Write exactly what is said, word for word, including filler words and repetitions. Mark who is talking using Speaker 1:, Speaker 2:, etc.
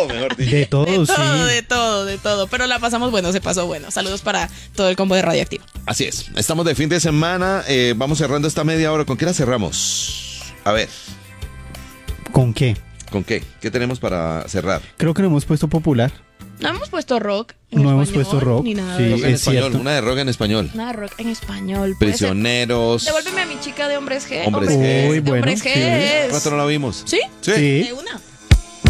Speaker 1: todo, mejor dicho.
Speaker 2: De todo,
Speaker 3: De
Speaker 2: sí.
Speaker 3: todo, de todo, de todo. Pero la pasamos bueno, se pasó bueno. Saludos para todo el combo de Radioactivo.
Speaker 1: Así es, estamos de fin de semana, eh, vamos cerrando esta media hora. ¿Con qué la cerramos? A ver,
Speaker 2: ¿Con qué?
Speaker 1: ¿con qué? ¿Qué tenemos para cerrar?
Speaker 2: Creo que no hemos puesto popular.
Speaker 3: No hemos puesto rock en
Speaker 2: No hemos
Speaker 3: español,
Speaker 2: puesto rock,
Speaker 3: ni nada
Speaker 2: sí.
Speaker 3: de
Speaker 1: Rock
Speaker 3: eso.
Speaker 1: en
Speaker 2: es
Speaker 1: español,
Speaker 2: cierto.
Speaker 1: una de rock en español.
Speaker 3: Nada de rock en español. Puede ser.
Speaker 1: Prisioneros.
Speaker 3: Devuélveme a mi chica de Hombres G.
Speaker 1: Hombres
Speaker 2: G.
Speaker 3: de
Speaker 2: Uy, bueno,
Speaker 3: Hombres
Speaker 2: sí.
Speaker 3: G.
Speaker 1: ¿Cuánto no la vimos?
Speaker 3: ¿Sí?
Speaker 1: Sí.
Speaker 2: Sí.
Speaker 3: De una.